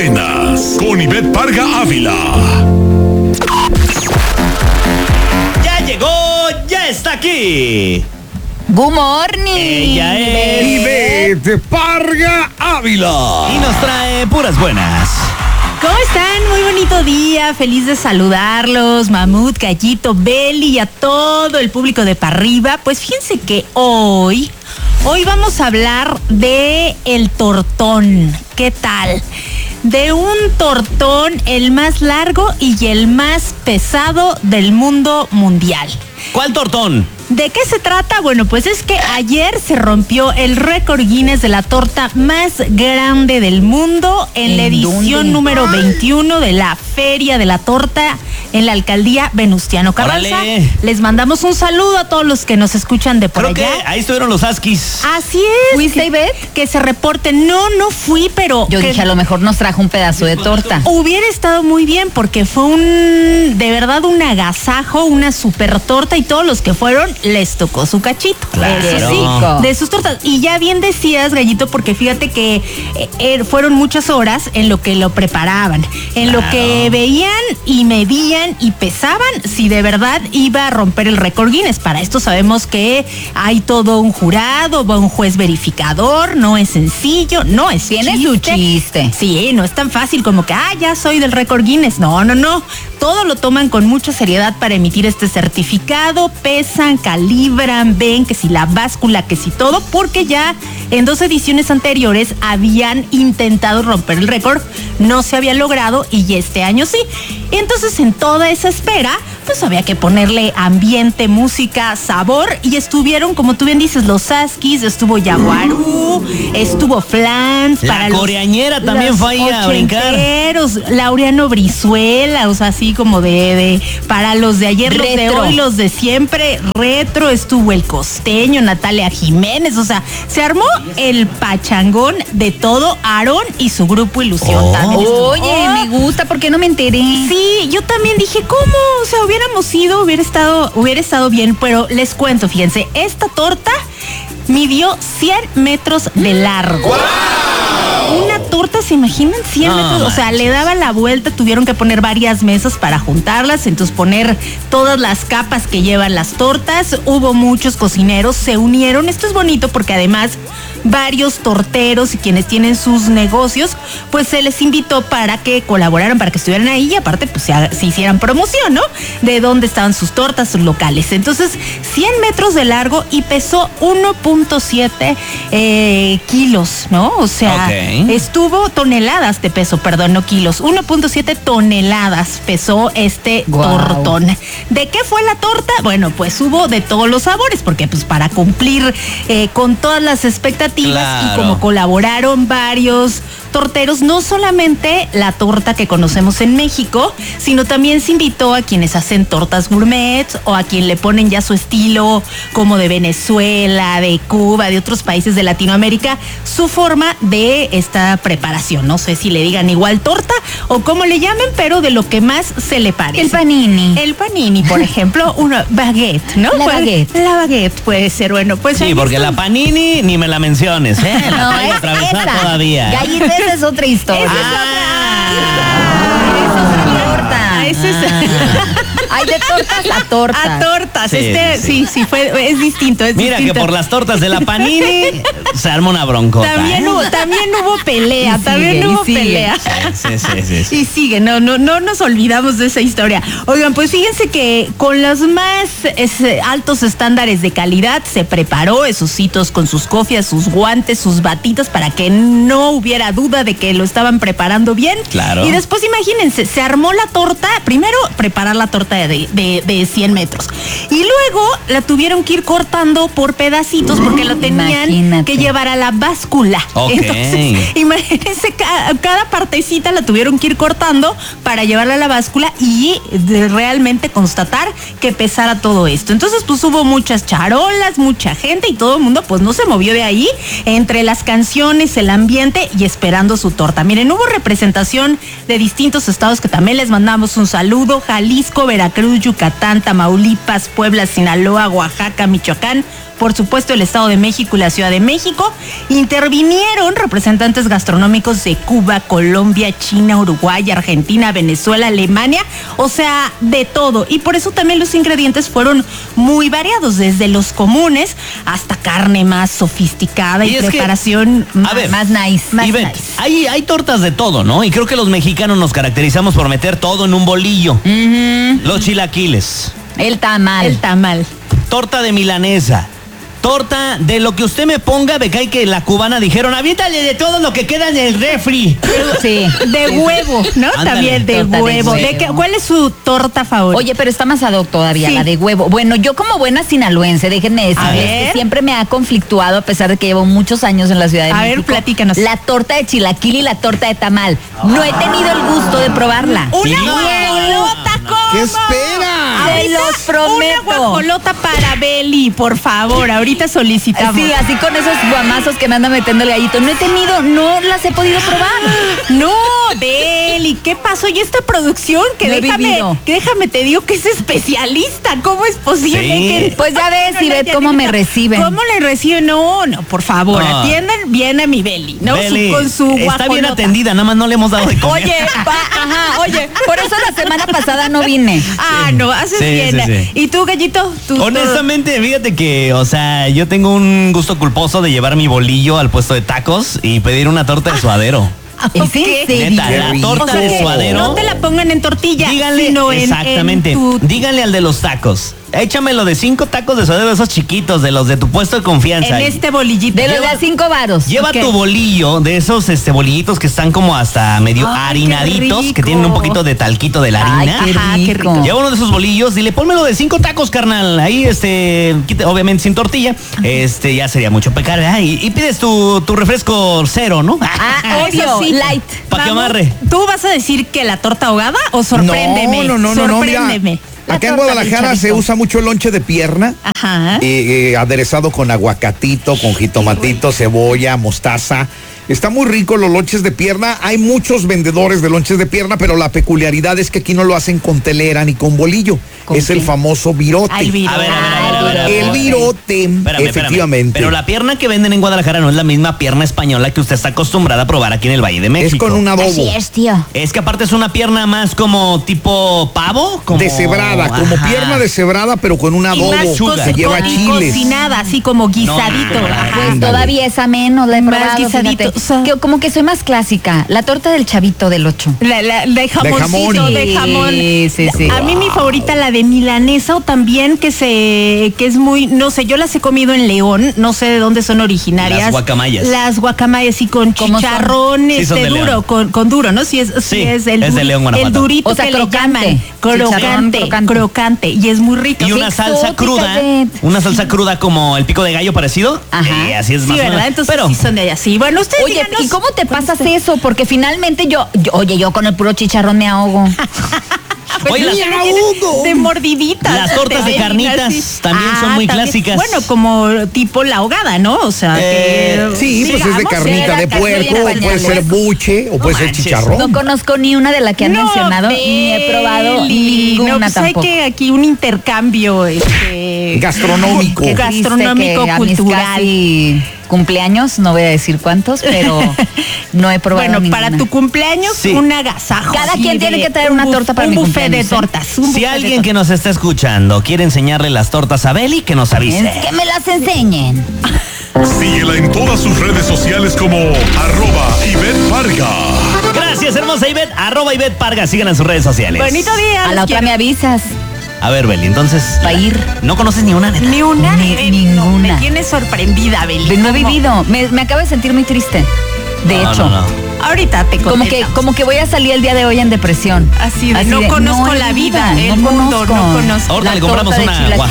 Buenas, con Ivette Parga Ávila. Ya llegó, ya está aquí. Good morning. Ella es Ivette Parga Ávila. y nos trae puras buenas. ¿Cómo están? Muy bonito día, feliz de saludarlos, Mamut, Gallito, Beli y a todo el público de Parriba. Pues fíjense que hoy vamos a hablar de el tortón. ¿Qué tal? De un tortón, el más largo y el más pesado del mundo mundial. ¿Cuál tortón? ¿De qué se trata? Bueno, pues es que ayer se rompió el récord Guinness de la torta más grande del mundo en la edición número 21 de la Feria de la Torta en la alcaldía Venustiano Carranza. ¡Órale! Les mandamos un saludo a todos los que nos escuchan de por Creo allá. que ahí estuvieron los Askis. Así es. ¿Fuiste, Ivette? Que se reporten. No fui, pero... Yo dije, a lo mejor nos trajo un pedazo de torta. Hubiera estado muy bien porque fue de verdad un agasajo, una super torta y todos los que fueron les tocó su cachito. Claro. Eso sí, de sus tortas. Y ya bien decías, Gallito, porque fíjate que fueron muchas horas en lo que lo preparaban, en lo que veían y medían y pesaban si de verdad iba a romper el récord Guinness. Para esto sabemos que hay todo un jurado, va un juez verificador, no es sencillo, no es Tiene su chiste. Sí, no es tan fácil como que, ya soy del récord Guinness. No. Todo lo toman con mucha seriedad para emitir este certificado, pesan, calibran, ven que si la báscula, que si todo, porque ya en 2 ediciones anteriores habían intentado romper el récord, no se había logrado y este año sí. Y entonces en toda esa espera, pues había que ponerle ambiente, música, sabor y estuvieron, como tú bien dices, los Askis, estuvo Yaguarú, estuvo Flans. La coreañera también fue ahí a brincar. Laureano Brizuela, o sea, así como para los de ayer, los de Retro. hoy, los de siempre, retro, estuvo el costeño, Natalia Jiménez, o sea, se armó el pachangón de todo, Aarón y su grupo Ilusión también estuvo. Oye, me gusta, ¿por qué no me enteré? Sí, yo también dije, ¿cómo? O sea, hubiéramos ido, hubiera estado bien, pero les cuento, fíjense, esta torta midió 100 metros de largo. ¡Wow! Una torta, ¿se imaginan? 100 metros, o sea, le daba la vuelta, tuvieron que poner varias mesas para juntarlas, entonces poner todas las capas que llevan las tortas, hubo muchos cocineros, se unieron, esto es bonito porque además varios torteros y quienes tienen sus negocios, pues se les invitó para que colaboraran, para que estuvieran ahí y aparte pues se hicieran promoción, ¿no? De dónde estaban sus tortas, sus locales. Entonces, 100 metros de largo y pesó 1.7 kilos, ¿no? O sea, estuvo toneladas de peso, perdón, no kilos. 1.7 toneladas pesó este tortón. ¿De qué fue la torta? Bueno, pues hubo de todos los sabores, porque pues para cumplir con todas las expectativas, claro. Y como colaboraron varios torteros, no solamente la torta que conocemos en México, sino también se invitó a quienes hacen tortas gourmet o a quien le ponen ya su estilo como de Venezuela, de Cuba, de otros países de Latinoamérica, su forma de esta preparación. No sé si le digan igual torta o cómo le llamen, pero de lo que más se le parece. El panini. El panini, por ejemplo, una baguette, ¿no? La baguette. La baguette puede ser, bueno, pues sí, porque la panini ni me la menciones, ¿eh? La traigo atravesada todavía. Gallita, esa es otra historia. Esa es otra torta. Ese es... Hay de tortas a tortas. A tortas. Sí, Sí, es distinto. Mira distinto. que por las tortas de la panini se arma una broncota. También hubo pelea, pelea. Sí. Y sigue, no nos olvidamos de esa historia. Oigan, pues fíjense que con los más altos estándares de calidad se preparó esos hitos con sus cofias, sus guantes, sus batitas para que no hubiera duda de que lo estaban preparando bien. Claro. Y después imagínense, se armó la torta, primero preparar la torta de 100 metros. Y luego la tuvieron que ir cortando por pedacitos porque lo tenían que llevar a la báscula. Okay. Entonces, imagínense, cada partecita la tuvieron que ir cortando para llevarla a la báscula y realmente constatar que pesara todo esto. Entonces, pues hubo muchas charolas, mucha gente y todo el mundo pues no se movió de ahí entre las canciones, el ambiente y esperando su torta. Miren, hubo representación de distintos estados que también les mandamos un saludo: Jalisco, Veracruz, Yucatán, Tamaulipas, Puebla, Sinaloa, Oaxaca, Michoacán, por supuesto el Estado de México y la Ciudad de México. Intervinieron representantes gastronómicos de Cuba, Colombia, China, Uruguay, Argentina, Venezuela, Alemania, o sea, de todo. Y por eso también los ingredientes fueron muy variados, desde los comunes hasta carne más sofisticada y preparación más nice. Más nice. Hay tortas de todo, ¿no? Y creo que los mexicanos nos caracterizamos por meter todo en un bolillo. Los chilaquiles. El tamal. Torta de milanesa. Torta de lo que usted me ponga, de que la cubana dijeron, aviéntale de todo lo que queda en el refri. Sí. De huevo, ¿no? Ándale. También de huevo. ¿Cuál es su torta favorita? Oye, pero está más ad hoc todavía, Sí. la de huevo. Bueno, yo como buena sinaloense, déjenme decirles que siempre me ha conflictuado, a pesar de que llevo muchos años en la Ciudad de México. A ver, platícanos. La torta de chilaquil y la torta de tamal. No he tenido el gusto de probarla. ¡Una Sí. guajolota! ¿Cómo? ¿Qué espera? Se los prometo. Una guajolota para Beli, por favor. Ahorita solicitamos. Sí, así con esos guamazos que me andan metiendo el gallito. No las he podido probar. No, Beli, ¿qué pasó? ¿Y esta producción? Que No he vivido. déjame te digo que es especialista. ¿Cómo es posible Sí. que... Pues ya ves, Ivette, cómo me reciben. ¿Cómo le reciben? No, por favor, No. atiendan bien a mi Beli, ¿no? Beli, con su guajolota. está bien atendida, nada más no le hemos dado de comer. Oye, por eso la semana pasada no vine. Ah, no, haces Sí, bien. sí. ¿Y tú, Gallito? Honestamente, fíjate que, o sea, yo tengo un gusto culposo de llevar mi bolillo al puesto de tacos y pedir una torta de suadero. ¿Es en ¿Qué? serio? Neta, Qué la rico. torta de suadero. No te la pongan en tortilla, Díganle, sino exactamente, en tu... díganle al de los tacos. Échamelo de 5 tacos de suadero, esos chiquitos, de los de tu puesto de confianza. En este bolillito. De los de a 5 varos. Lleva Ok. tu bolillo, de esos bolillitos que están como hasta medio Ay, qué harinaditos, que rico. tienen un poquito de talquito de la harina. Ay, Ajá, qué qué rico. rico. Lleva uno de esos bolillos, dile, pónmelo de 5 tacos, carnal. Ahí, obviamente sin tortilla. Ya sería mucho pecar, ¿verdad? Y pides tu refresco cero, ¿no? Ah, Eso obvio, sí. light. Pa' que Vamos, amarre. ¿Tú vas a decir que la torta ahogada o sorpréndeme? No, Sorpréndeme. mira, La acá en torta del Guadalajara se chavito. usa mucho el lonche de pierna, Ajá. aderezado con aguacatito, con jitomatito, cebolla, mostaza. Está muy rico los lonches de pierna. Hay muchos vendedores de lonches de pierna, pero la peculiaridad es que aquí no lo hacen con telera ni con bolillo. ¿Con Es el qué? famoso virote. Ay, A ver. El virote, Espérame. efectivamente. Pero la pierna que venden en Guadalajara no es la misma pierna española que usted está acostumbrada a probar aquí en el Valle de es México. con un adobo. Así es, tío. Es que aparte es una pierna más como tipo pavo, como Deshebrada, como Ajá. pierna deshebrada, pero con un Y adobo más que lleva y chiles. cocinada, así como guisadito. No, Ajá. Pues Ándale. todavía esa menos la he Más probado, guisadito, fíjate. o sea. Que como que soy más clásica. La torta del chavito del 8. De jamoncito, jamón. de jamón. Sí. A mí mi favorita, la de milanesa, o también que es muy, no sé, yo las he comido en León, no sé de dónde son originarias. Las guacamayas. Las guacamayas, sí, con ¿Cómo son? chicharrón, Sí, son de duro, León. con duro, ¿no? Sí, Sí, es es de León, Guanajuato. el durito O sea, que le crocante. llaman. Chicharrón Crocante. Y es muy rico. Y Sí, una salsa exótica, cruda, Ivette. una salsa cruda como el pico de gallo parecido. Ajá. Así es sí, más o ¿verdad? menos. Entonces Pero sí son de allá. Sí, bueno, ustedes Oye, díganos. ¿y cómo te pasas eso? Porque finalmente yo con el puro chicharrón me ahogo. Pues Oye, sí, las- ya no tienes de mordiditas. Las tortas de Te ven carnitas así. también son muy también. clásicas. Bueno, como tipo la ahogada, ¿no? O sea, que... Sí, pues es de digamos, carnita era de casi puerco, bien o puede bañado. ser buche, o puede ser manches. chicharrón. No conozco ni una de las que han mencionado, ni he probado Beli. ninguna No, pues tampoco. hay que aquí un intercambio Gastronómico. Qué gastronómico, triste que a mis cultural. casi cumpleaños, no voy a decir cuántos, pero no he probado Bueno, ninguna. para tu cumpleaños, Sí. un agasajo. Cada así quien tiene que traer una torta para un mi buffet de cumpleaños, ¿eh? tortas. Un si buffet de alguien tortas. que nos está escuchando quiere enseñarle las tortas a Beli, que nos avise. Es que me las enseñen. Síguela en todas sus redes sociales como @Ivette Parga. Gracias, hermosa Ivette. @Ivette Parga. Síganla en sus redes sociales. Bonito día. A la los otra quiero. me avisas. A ver, Beli, entonces. Pa' ir. ¿No conoces ni una, neta? Ni una. Ninguna. No, me tienes sorprendida, Beli. No he ¿Cómo? vivido. Me acabo de sentir muy triste. De No, hecho. no. Ahorita te contestamos. Como que voy a salir el día de hoy en depresión. Así de, no conozco he la vivido, vida, el no mundo, conozco. no conozco. Ahorita La le compramos torta de una chilaquiles